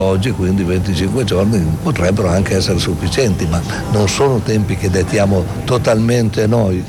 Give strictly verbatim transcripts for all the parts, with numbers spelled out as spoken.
Oggi quindi venticinque giorni potrebbero anche essere sufficienti, ma non sono tempi che dettiamo totalmente noi.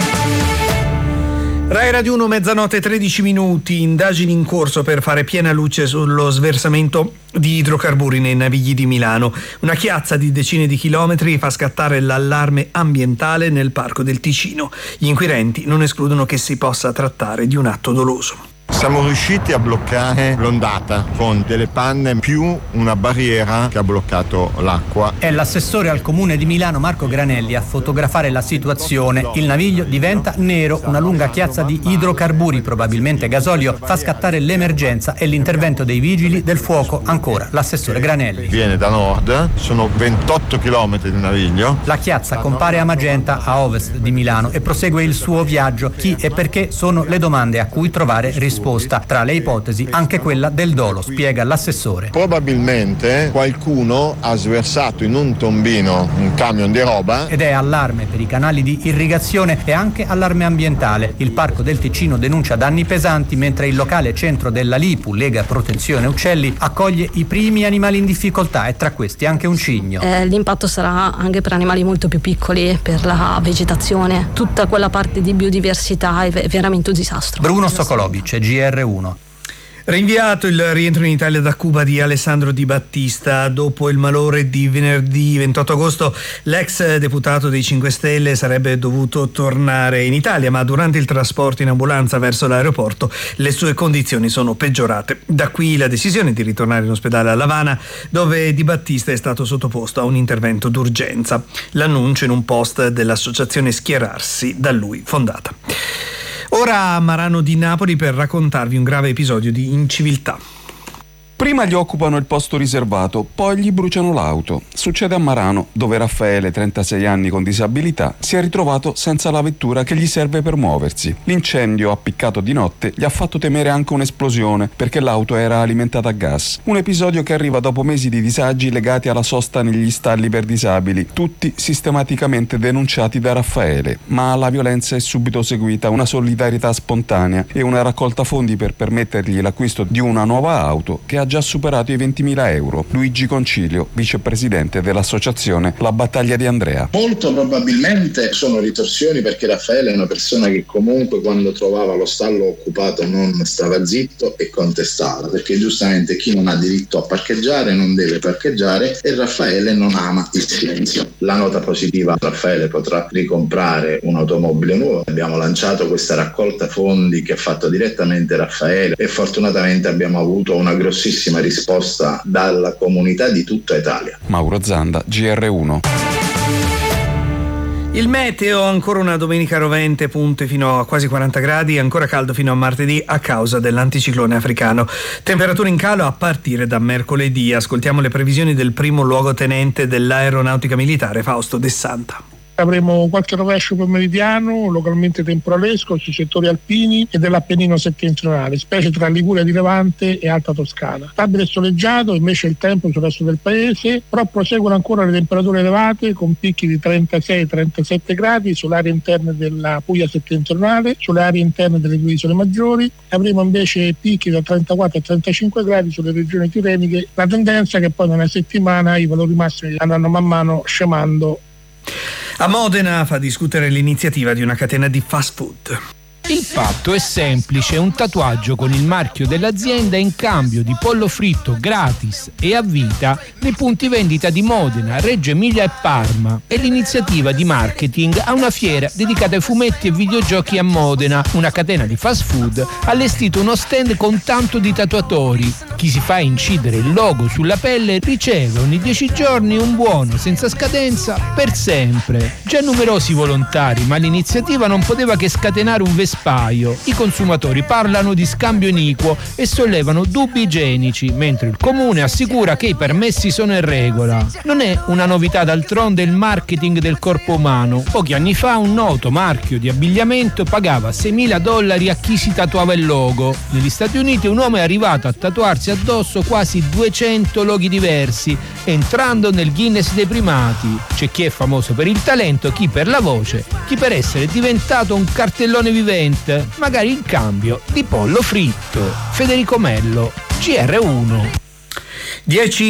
Rai Radio uno, mezzanotte tredici minuti, indagini in corso per fare piena luce sullo sversamento di idrocarburi nei Navigli di Milano. Una chiazza di decine di chilometri fa scattare l'allarme ambientale nel Parco del Ticino. Gli inquirenti non escludono che si possa trattare di un atto doloso. Siamo riusciti a bloccare l'ondata con delle panne più una barriera che ha bloccato l'acqua. È l'assessore al comune di Milano Marco Granelli a fotografare la situazione. Il naviglio diventa nero, una lunga chiazza di idrocarburi, probabilmente gasolio, fa scattare l'emergenza e l'intervento dei vigili del fuoco. Ancora l'assessore Granelli. Viene da nord, sono ventotto chilometri di naviglio. La chiazza compare a Magenta, a ovest di Milano, e prosegue il suo viaggio. Chi e perché sono le domande a cui trovare risposta. Tra le ipotesi anche quella del dolo, spiega l'assessore. Probabilmente qualcuno ha sversato in un tombino un camion di roba. Ed è allarme per i canali di irrigazione e anche allarme ambientale. Il Parco del Ticino denuncia danni pesanti, mentre il locale centro della Lipu, Lega Protezione Uccelli, accoglie i primi animali in difficoltà, e tra questi anche un cigno. Eh, l'impatto sarà anche per animali molto più piccoli, per la vegetazione. Tutta quella parte di biodiversità è veramente un disastro. Bruno Sokolovic, G R uno. Rinviato il rientro in Italia da Cuba di Alessandro Di Battista. Dopo il malore di venerdì ventotto agosto, l'ex deputato dei cinque Stelle sarebbe dovuto tornare in Italia, ma durante il trasporto in ambulanza verso l'aeroporto le sue condizioni sono peggiorate. Da qui la decisione di ritornare in ospedale a L'Avana, dove Di Battista è stato sottoposto a un intervento d'urgenza. L'annuncio in un post dell'associazione Schierarsi, da lui fondata. Ora a Marano di Napoli per raccontarvi un grave episodio di inciviltà. Prima gli occupano il posto riservato, poi gli bruciano l'auto. Succede a Marano, dove Raffaele, trentasei anni con disabilità, si è ritrovato senza la vettura che gli serve per muoversi. L'incendio, appiccato di notte, gli ha fatto temere anche un'esplosione, perché l'auto era alimentata a gas. Un episodio che arriva dopo mesi di disagi legati alla sosta negli stalli per disabili, tutti sistematicamente denunciati da Raffaele. Ma alla violenza è subito seguita una solidarietà spontanea e una raccolta fondi per permettergli l'acquisto di una nuova auto che ha già superato i ventimila euro. Luigi Concilio, vicepresidente dell'associazione La Battaglia di Andrea. Molto probabilmente sono ritorsioni, perché Raffaele è una persona che comunque quando trovava lo stallo occupato non stava zitto e contestava, perché giustamente chi non ha diritto a parcheggiare non deve parcheggiare, e Raffaele non ama il silenzio. La nota positiva: Raffaele potrà ricomprare un'automobile nuova. Abbiamo lanciato questa raccolta fondi che ha fatto direttamente Raffaele e fortunatamente abbiamo avuto una grossissima risposta dalla comunità di tutta Italia. Mauro Zanda, G R uno. Il meteo, ancora una domenica rovente, punte fino a quasi quaranta gradi, ancora caldo fino a martedì a causa dell'anticiclone africano. Temperature in calo a partire da mercoledì. Ascoltiamo le previsioni del primo luogotenente dell'aeronautica militare, Fausto De Santa. Avremo qualche rovescio pomeridiano, localmente temporalesco sui settori alpini e dell'Appennino settentrionale, specie tra Liguria di Levante e Alta Toscana. Stabile e soleggiato invece il tempo sul resto del paese, però proseguono ancora le temperature elevate con picchi di trentasei trentasette gradi sulle aree interne della Puglia settentrionale, sulle aree interne delle due isole maggiori. Avremo invece picchi da trentaquattro a trentacinque gradi sulle regioni tirreniche. La tendenza è che poi nella settimana i valori massimi andranno man mano scemando. A Modena fa discutere l'iniziativa di una catena di fast food. Il patto è semplice, un tatuaggio con il marchio dell'azienda in cambio di pollo fritto gratis e a vita nei punti vendita di Modena, Reggio Emilia e Parma. È l'iniziativa di marketing a una fiera dedicata ai fumetti e videogiochi a Modena. Una catena di fast food ha allestito uno stand con tanto di tatuatori. Chi si fa incidere il logo sulla pelle riceve ogni dieci giorni un buono senza scadenza per sempre. Già numerosi volontari, ma l'iniziativa non poteva che scatenare un vespaio. I consumatori parlano di scambio iniquo e sollevano dubbi igienici, mentre il comune assicura che i permessi sono in regola. Non è una novità d'altronde il marketing del corpo umano. Pochi anni fa un noto marchio di abbigliamento pagava seimila dollari a chi si tatuava il logo. Negli Stati Uniti un uomo è arrivato a tatuarsi addosso quasi duecento loghi diversi, entrando nel Guinness dei primati. C'è chi è famoso per il talento, chi per la voce, chi per essere diventato un cartellone vivente, magari in cambio di pollo fritto. Federico Mello, G R uno. dieci